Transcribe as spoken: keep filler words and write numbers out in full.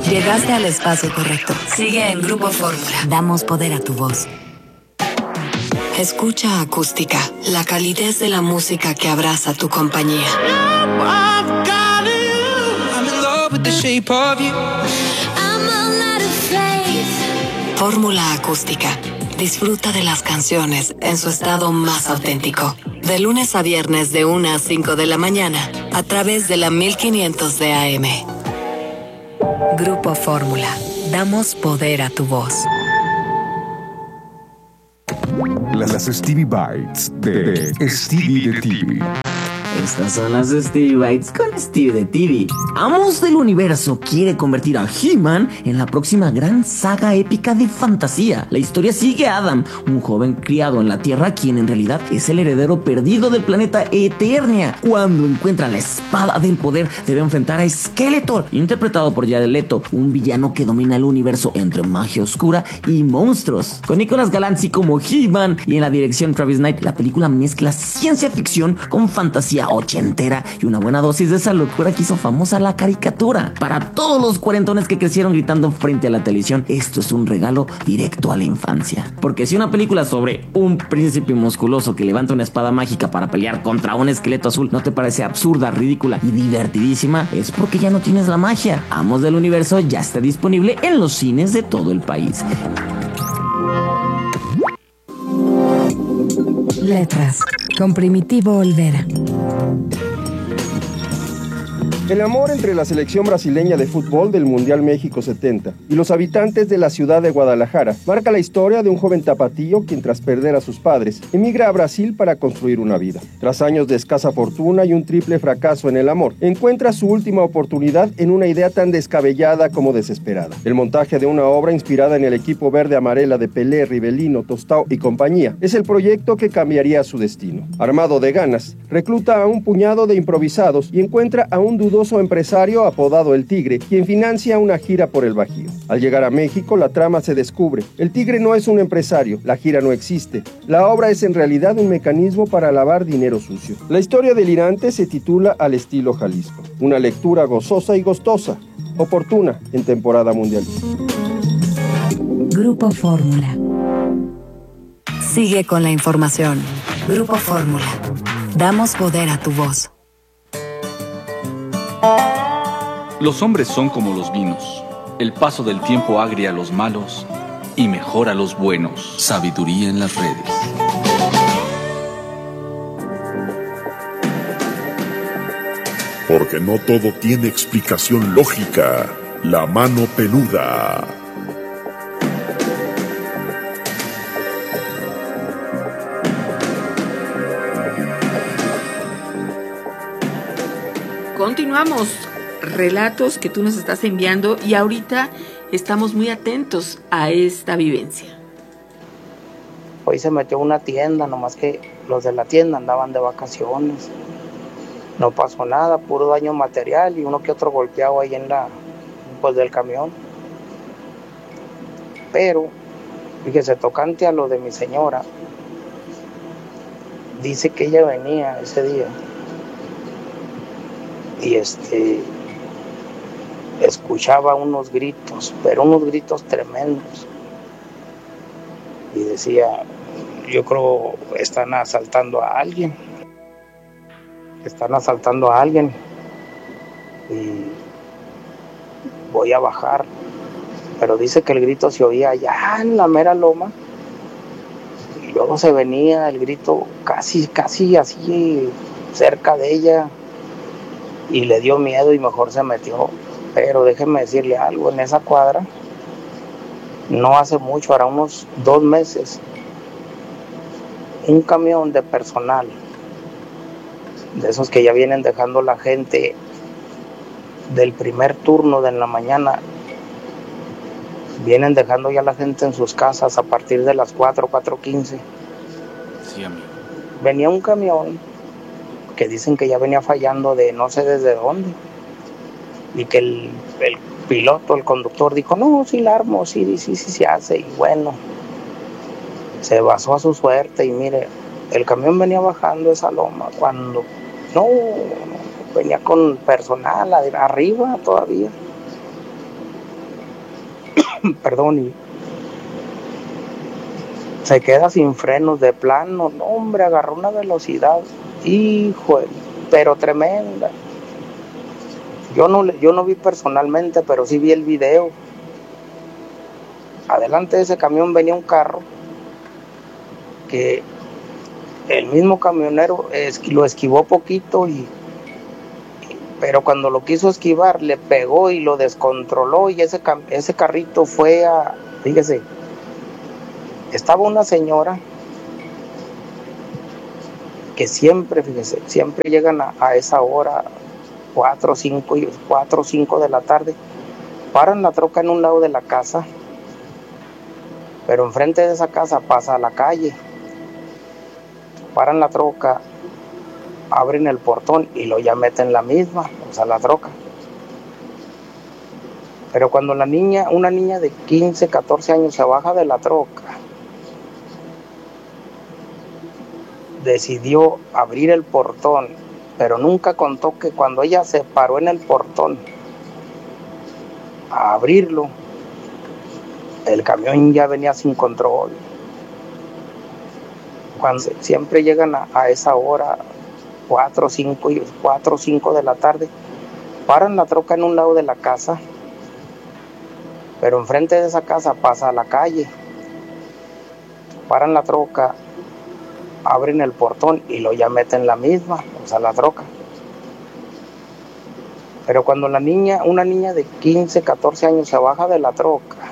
Llegaste al espacio correcto. Sigue en Grupo Fórmula. Damos poder a tu voz. Escucha Acústica, la calidez de la música que abraza tu compañía. Fórmula Acústica. Disfruta de las canciones en su estado más auténtico. De lunes a viernes de una a cinco de la mañana a través de la mil quinientos de A M. Grupo Fórmula. Damos poder a tu voz. Las Stevie Bites de Stevie de T V. Estas son las Stevie Bites con Stevie de T V. Amos del Universo quiere convertir a He-Man en la próxima gran saga épica de fantasía. La historia sigue a Adam, un joven criado en la Tierra, quien en realidad es el heredero perdido del planeta Eternia. Cuando encuentra la espada del poder, debe enfrentar a Skeletor, interpretado por Jared Leto, un villano que domina el universo entre magia oscura y monstruos. Con Nicolas Galanzi como He-Man y en la dirección Travis Knight, la película mezcla ciencia ficción con fantasía ochentera y una buena dosis de esa locura que hizo famosa la caricatura. Para todos los cuarentones que crecieron gritando frente a la televisión, esto es un regalo directo a la infancia. Porque si una película sobre un príncipe musculoso que levanta una espada mágica para pelear contra un esqueleto azul no te parece absurda, ridícula y divertidísima, es porque ya no tienes la magia. Amos del Universo ya está disponible en los cines de todo el país. Letras, con Primitivo Olvera. El amor entre la selección brasileña de fútbol del Mundial México setenta y los habitantes de la ciudad de Guadalajara marca la historia de un joven tapatío quien, tras perder a sus padres, emigra a Brasil para construir una vida. Tras años de escasa fortuna y un triple fracaso en el amor, encuentra su última oportunidad en una idea tan descabellada como desesperada: el montaje de una obra inspirada en el equipo verde-amarela de Pelé, Rivelino, Tostao y compañía. Es el proyecto que cambiaría su destino. Armado de ganas, recluta a un puñado de improvisados y encuentra a un dudoso empresario apodado El Tigre, quien financia una gira por el Bajío. Al llegar a México, la trama se descubre. El Tigre no es un empresario, la gira no existe. La obra es en realidad un mecanismo para lavar dinero sucio. La historia delirante se titula Al estilo Jalisco. Una lectura gozosa y gustosa, oportuna en temporada mundialista. Grupo Fórmula. Sigue con la información. Grupo Fórmula. Damos poder a tu voz. Los hombres son como los vinos. El paso del tiempo agria a los malos y mejora a los buenos. Sabiduría en las redes. Porque no todo tiene explicación lógica. La mano peluda. Continuamos. Relatos que tú nos estás enviando y ahorita estamos muy atentos a esta vivencia. Hoy se metió a una tienda, nomás que los de la tienda andaban de vacaciones. No pasó nada, puro daño material y uno que otro golpeado ahí en la, pues del camión. Pero, fíjese, tocante a lo de mi señora, dice que ella venía ese día y este escuchaba unos gritos, pero unos gritos tremendos, y decía: yo creo están asaltando a alguien, están asaltando a alguien y voy a bajar. Pero dice que el grito se oía allá en la mera loma y luego se venía el grito casi, casi así cerca de ella y le dio miedo y mejor se metió. Pero déjeme decirle algo, en esa cuadra, no hace mucho, hará unos dos meses, un camión de personal, de esos que ya vienen dejando la gente del primer turno de en la mañana, vienen dejando ya la gente en sus casas a partir de las cuatro, cuatro quince. Sí, amigo. Venía un camión que dicen que ya venía fallando de no sé desde dónde. Y que el, el piloto, el conductor dijo: no, sí la armo, sí, sí, sí se hace. Y bueno, se basó a su suerte y mire, el camión venía bajando esa loma cuando, no, venía con personal arriba todavía. perdón, y se queda sin frenos de plano. No, hombre, agarró una velocidad, hijo, pero tremenda. Yo no, yo no vi personalmente, pero sí vi el video. Adelante de ese camión venía un carro que el mismo camionero lo esquivó poquito, y, pero cuando lo quiso esquivar le pegó y lo descontroló, y ese, ese carrito fue a, fíjese, estaba una señora que siempre, fíjese, siempre llegan a, a esa hora, cuatro o cinco, cuatro o cinco de la tarde, paran la troca en un lado de la casa, pero enfrente de esa casa pasa a la calle. Paran la troca, abren el portón y lo ya meten la misma, o sea, la troca. Pero cuando la niña, una niña de quince, catorce años se baja de la troca, decidió abrir el portón, pero nunca contó que cuando ella se paró en el portón a abrirlo, el camión ya venía sin control. Cuando siempre llegan a, a esa hora, cuatro o cinco, cuatro o cinco de la tarde, paran la troca en un lado de la casa, pero enfrente de esa casa pasa a la calle. Paran la troca, abren el portón y lo ya meten la misma, o sea, la troca. Pero cuando la niña, una niña de quince, catorce años se baja de la troca,